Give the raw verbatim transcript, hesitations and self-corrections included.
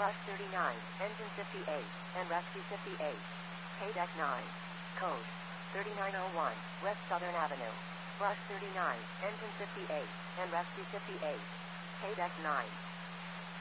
Brush thirty-nine, engine fifty-eight, and rescue fifty-eight. K-Deck nine. Code thirty-nine oh one, West Southern Avenue. Brush thirty-nine, engine fifty-eight, and rescue fifty-eight. K-Deck nine.